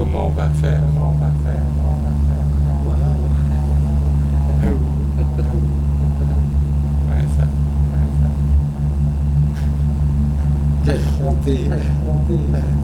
comment on va faire, comment on va faire. Ouais, ça. Quelle fronté!